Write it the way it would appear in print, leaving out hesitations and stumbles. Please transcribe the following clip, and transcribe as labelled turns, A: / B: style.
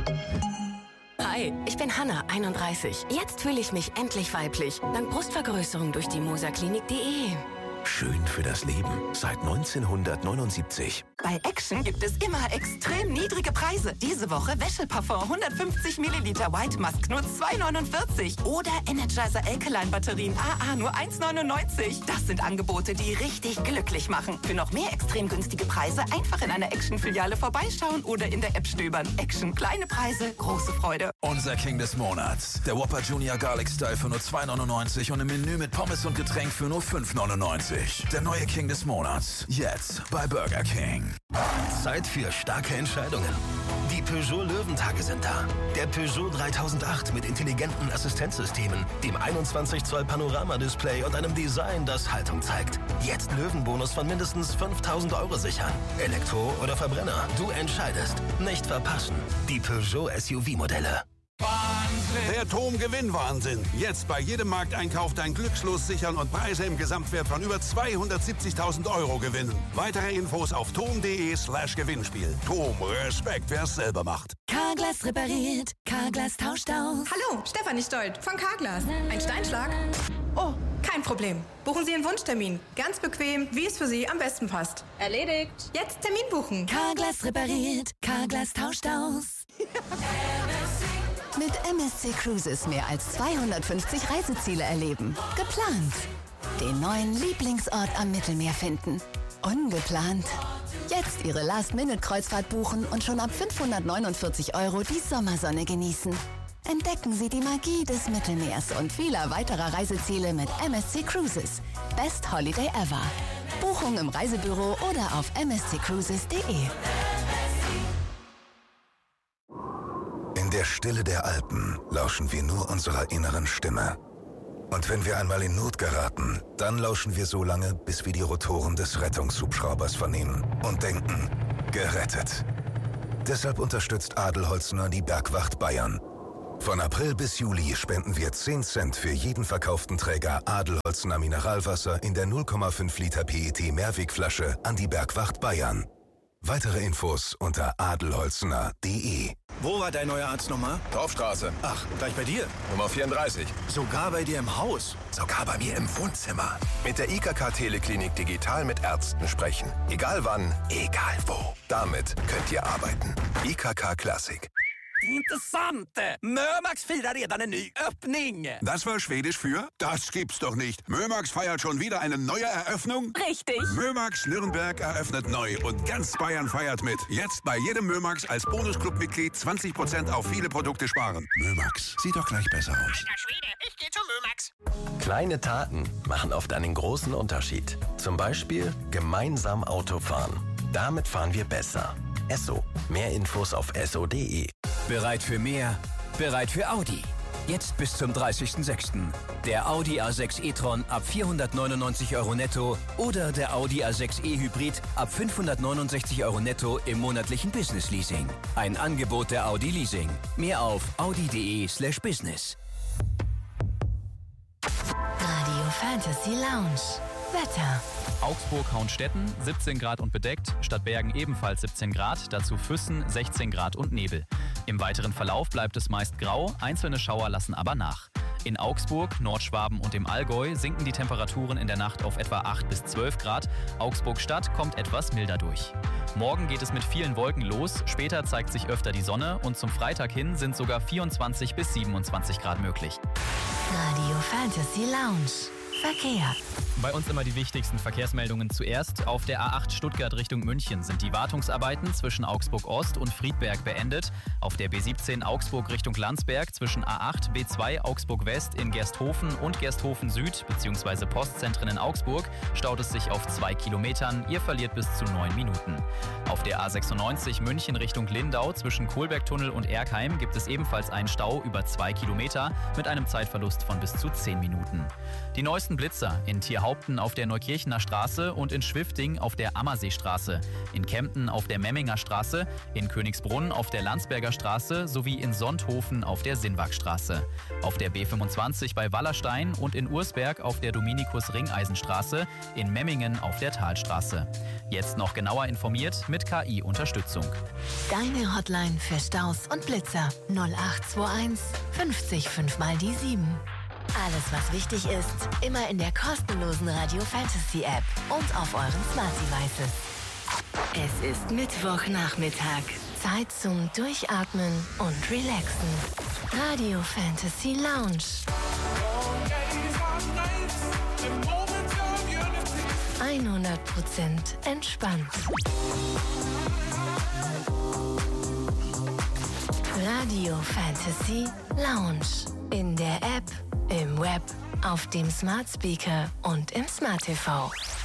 A: Hi, ich bin Hanna, 31. Jetzt fühle ich mich endlich weiblich. Dank Brustvergrößerung durch die moserklinik.de.
B: Schön für das Leben. Seit 1979.
C: Bei Action gibt es immer extrem niedrige Preise. Diese Woche Wäscheparfum 150 Milliliter White Musk nur 2,49. Oder Energizer Alkaline Batterien AA nur 1,99. Das sind Angebote, die richtig glücklich machen. Für noch mehr extrem günstige Preise einfach in einer Action-Filiale vorbeischauen oder in der App stöbern. Action, kleine Preise, große Freude.
D: Unser King des Monats. Der Whopper Junior Garlic Style für nur 2,99 und im Menü mit Pommes und Getränk für nur 5,99. Der neue King des Monats. Jetzt bei Burger King.
B: Zeit für starke Entscheidungen. Die Peugeot Löwentage sind da. Der Peugeot 3008 mit intelligenten Assistenzsystemen, dem 21 Zoll Panoramadisplay und einem Design, das Haltung zeigt. Jetzt Löwenbonus von mindestens 5.000 € sichern. Elektro oder Verbrenner, du entscheidest. Nicht verpassen. Die Peugeot SUV-Modelle.
E: Der TOM-Gewinn-Wahnsinn. Jetzt bei jedem Markteinkauf dein Glückslos sichern und Preise im Gesamtwert von über 270.000 € gewinnen. Weitere Infos auf tom.de/Gewinnspiel. TOM, Respekt, wer es selber macht.
A: Carglass repariert, Carglass tauscht aus.
F: Hallo, Stefanie Stolt von Carglass. Ein Steinschlag? Oh, kein Problem. Buchen Sie einen Wunschtermin. Ganz bequem, wie es für Sie am besten passt.
G: Erledigt.
F: Jetzt Termin buchen.
A: Carglass repariert, Carglass tauscht aus. Mit MSC Cruises mehr als 250 Reiseziele erleben. Geplant. Den neuen Lieblingsort am Mittelmeer finden. Ungeplant. Jetzt Ihre Last-Minute-Kreuzfahrt buchen und schon ab 549 € die Sommersonne genießen. Entdecken Sie die Magie des Mittelmeers und vieler weiterer Reiseziele mit MSC Cruises. Best Holiday ever. Buchung im Reisebüro oder auf msccruises.de.
H: In der Stille der Alpen lauschen wir nur unserer inneren Stimme. Und wenn wir einmal in Not geraten, dann lauschen wir so lange, bis wir die Rotoren des Rettungshubschraubers vernehmen und denken, gerettet. Deshalb unterstützt Adelholzner die Bergwacht Bayern. Von April bis Juli spenden wir 10 Cent für jeden verkauften Träger Adelholzner Mineralwasser in der 0,5 Liter PET Mehrwegflasche an die Bergwacht Bayern. Weitere Infos unter adelholzner.de.
D: Wo war dein neuer Arzt nochmal?
I: Dorfstraße.
D: Ach, gleich bei dir.
I: Nummer 34.
D: Sogar bei dir im Haus.
I: Sogar bei mir im Wohnzimmer. Mit der IKK Teleklinik digital mit Ärzten sprechen. Egal wann, egal wo. Damit könnt ihr arbeiten. IKK Classic.
J: Intressant! Mömax firar redan en ny öppning.
E: Das war Schwedisch für? Das gibt's doch nicht. Mömax feiert schon wieder eine neue Eröffnung?
A: Richtig.
E: Mömax Nürnberg eröffnet neu und ganz Bayern feiert mit. Jetzt bei jedem Mömax als Bonusclub-Mitglied 20% auf viele Produkte sparen. Mömax, sieht doch gleich besser aus.
J: Alter Schwede, ich geh zu Mömax.
B: Kleine Taten machen oft einen großen Unterschied. Zum Beispiel gemeinsam Auto fahren. Damit fahren wir besser. Esso. Mehr Infos auf esso.de.
K: Bereit für mehr? Bereit für Audi. Jetzt bis zum 30.06. Der Audi A6 e-tron ab 499 € netto oder der Audi A6 e-Hybrid ab 569 € netto im monatlichen Business-Leasing. Ein Angebot der Audi Leasing. Mehr auf audi.de/business.
A: Radio Fantasy Lounge. Wetter.
L: Augsburg-Hauenstetten 17 Grad und bedeckt, Stadtbergen ebenfalls 17 Grad, dazu Füssen 16 Grad und Nebel. Im weiteren Verlauf bleibt es meist grau, einzelne Schauer lassen aber nach. In Augsburg, Nordschwaben und im Allgäu sinken die Temperaturen in der Nacht auf etwa 8 bis 12 Grad. Augsburg-Stadt kommt etwas milder durch. Morgen geht es mit vielen Wolken los, später zeigt sich öfter die Sonne und zum Freitag hin sind sogar 24 bis 27 Grad möglich.
A: Radio Fantasy Lounge. Verkehr.
L: Bei uns immer die wichtigsten Verkehrsmeldungen zuerst. Auf der A8 Stuttgart Richtung München sind die Wartungsarbeiten zwischen Augsburg Ost und Friedberg beendet. Auf der B17 Augsburg Richtung Landsberg zwischen A8 B2 Augsburg West in Gersthofen und Gersthofen Süd bzw. Postzentren in Augsburg staut es sich auf 2 Kilometern. Ihr verliert bis zu 9 Minuten. Auf der A96 München Richtung Lindau zwischen Kohlbergtunnel und Erkheim gibt es ebenfalls einen Stau über 2 Kilometer mit einem Zeitverlust von bis zu 10 Minuten. Die neuesten ersten Blitzer in Tierhaupten auf der Neukirchener Straße und in Schwifting auf der Ammerseestraße, in Kempten auf der Memminger Straße, in Königsbrunn auf der Landsberger Straße sowie in Sonthofen auf der Sinnwagstraße. Auf der B25 bei Wallerstein und in Ursberg auf der Dominikus-Ringeisenstraße, in Memmingen auf der Talstraße. Jetzt noch genauer informiert mit KI-Unterstützung.
A: Deine Hotline für Staus und Blitzer 0821 50 5 mal die 7. Alles, was wichtig ist, immer in der kostenlosen Radio Fantasy App und auf euren Smart Devices. Es ist Mittwochnachmittag. Zeit zum Durchatmen und Relaxen. Radio Fantasy Lounge. 100% entspannt. Radio Fantasy Lounge. In der App, im Web, auf dem Smart Speaker und im Smart TV.